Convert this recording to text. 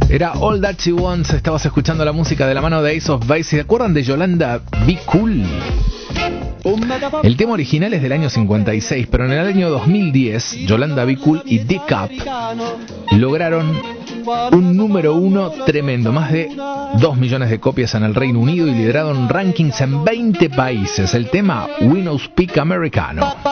Era All That She Wants. Estabas escuchando la música de la mano de Ace of Base. ¿Se acuerdan de Yolanda Be Cool? El tema original es del año 56, pero en el año 2010 Yolanda Be Cool y Dick Up lograron un número 1 tremendo, más de 2 millones de copias en el Reino Unido y lideraron rankings en 20 países. El tema We No Speak Americano.